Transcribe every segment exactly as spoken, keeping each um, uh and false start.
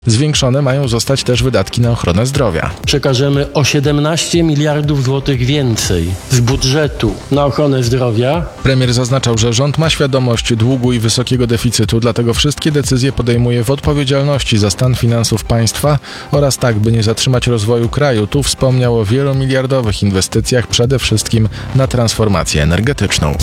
Zwiększone mają zostać też wydatki na ochronę zdrowia. Przekażemy o siedemnaście miliardów złotych więcej z budżetu na ochronę zdrowia. Premier zaznaczał, że rząd ma świadomość długu i wysokiego deficytu, dlatego wszystkie decyzje podejmuje w odpowiedzialności za stan finansów państwa oraz tak, by nie zatrzymać rozwoju kraju. Tu wspomniał o wielomiliardowych inwestycjach, przede wszystkim na transformację energetyczną.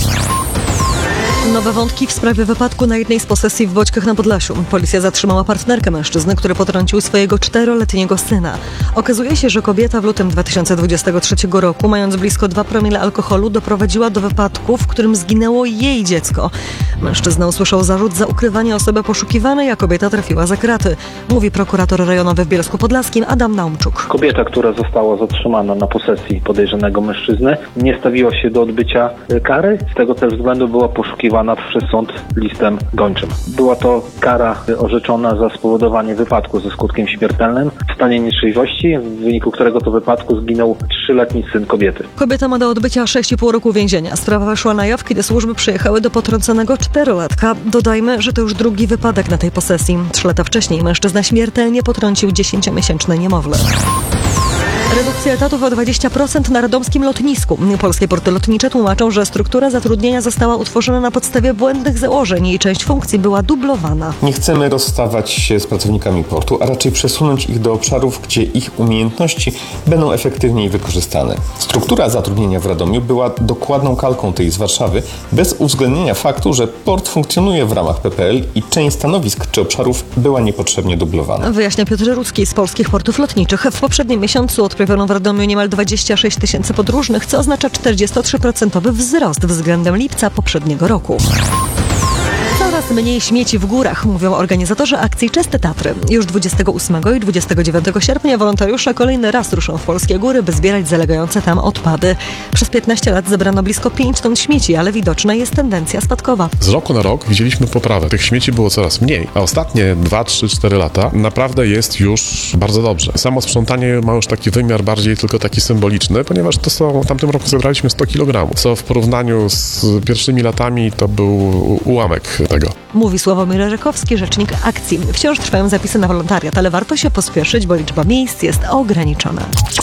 Nowe wątki w sprawie wypadku na jednej z posesji w Boćkach na Podlasiu. Policja zatrzymała partnerkę mężczyzny, który potrącił swojego czteroletniego syna. Okazuje się, że kobieta w lutym dwa tysiące dwudziestego trzeciego roku, mając blisko dwa promile alkoholu, doprowadziła do wypadku, w którym zginęło jej dziecko. Mężczyzna usłyszał zarzut za ukrywanie osoby poszukiwanej, a kobieta trafiła za kraty. Mówi prokurator rejonowy w Bielsku Podlaskim Adam Naumczuk. Kobieta, która została zatrzymana na posesji podejrzanego mężczyzny, nie stawiła się do odbycia kary. Z tego też względu była poszukiwana przez sąd listem gończym. Była to kara orzeczona za spowodowanie wypadku ze skutkiem śmiertelnym w stanie nietrzeźwości, w wyniku którego to wypadku zginął trzyletni syn kobiety. Kobieta ma do odbycia sześć i pół roku więzienia. Sprawa weszła na jaw, kiedy służby przyjechały do potrąconego czterolatka. Dodajmy, że to już drugi wypadek na tej posesji. Trzy lata wcześniej mężczyzna śmiertelnie potrącił dziesięciomiesięczne niemowlę. Redukcja etatów o dwadzieścia procent na radomskim lotnisku. Polskie porty lotnicze tłumaczą, że struktura zatrudnienia została utworzona na podstawie błędnych założeń i część funkcji była dublowana. Nie chcemy rozstawać się z pracownikami portu, a raczej przesunąć ich do obszarów, gdzie ich umiejętności będą efektywniej wykorzystane. Struktura zatrudnienia w Radomiu była dokładną kalką tej z Warszawy, bez uwzględnienia faktu, że port funkcjonuje w ramach P P L i część stanowisk czy obszarów była niepotrzebnie dublowana. Wyjaśnia Piotr Rudzki z Polskich Portów Lotniczych. W poprzednim miesiącu odprawiono w Radomiu niemal dwadzieścia sześć tysięcy podróżnych, co oznacza czterdziestotrzy procent wzrost względem lipca poprzedniego roku. Coraz mniej śmieci w górach, mówią organizatorzy akcji Czyste Tatry. Już dwudziestego ósmego i dwudziestego dziewiątego sierpnia wolontariusze kolejny raz ruszą w polskie góry, by zbierać zalegające tam odpady. Przez piętnaście lat zebrano blisko pięć ton śmieci, ale widoczna jest tendencja spadkowa. Z roku na rok widzieliśmy poprawę. Tych śmieci było coraz mniej, a ostatnie dwa, trzy, cztery lata naprawdę jest już bardzo dobrze. Samo sprzątanie ma już taki wymiar bardziej tylko taki symboliczny, ponieważ to są, w tamtym roku zebraliśmy sto kilogramów, co w porównaniu z pierwszymi latami to był ułamek tego. Mówi Sławomir Rekowski, rzecznik akcji. Wciąż trwają zapisy na wolontariat, ale warto się pospieszyć, bo liczba miejsc jest ograniczona.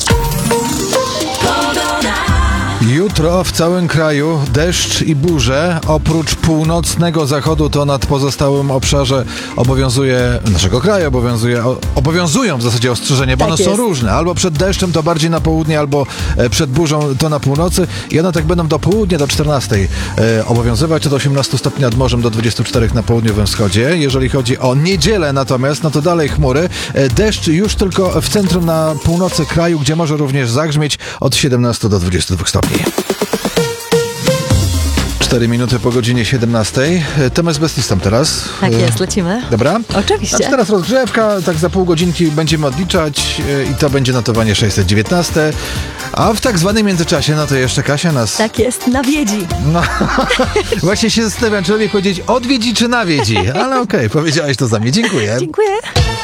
Jutro w całym kraju deszcz i burze. Oprócz północnego zachodu to nad pozostałym obszarze obowiązuje, naszego kraju obowiązuje, obowiązują w zasadzie ostrzeżenia, bo tak one jest. są różne. Albo przed deszczem to bardziej na południe, albo przed burzą to na północy. I one tak będą do południa, do czternastej e, obowiązywać, od osiemnastu stopni nad morzem do dwudziestu czterech na południowym wschodzie. Jeżeli chodzi o niedzielę natomiast, no to dalej chmury. E, deszcz już tylko w centrum na północy kraju, gdzie może również zagrzmieć od siedemnastu do dwudziestu dwóch stopni. cztery minuty po godzinie siedemnastej. Temat bez tam teraz. Tak jest, lecimy. Dobra? Oczywiście. Znaczy teraz rozgrzewka, tak za pół godzinki będziemy odliczać i to będzie notowanie sześćset dziewiętnaście. A w tak zwanym międzyczasie, no to jeszcze Kasia nas... Tak jest, nawiedzi. No, właśnie się zastanawiam, czy lepiej powiedzieć odwiedzi czy nawiedzi. Ale okej, okay, powiedziałaś to za mnie. Dziękuję. Dziękuję.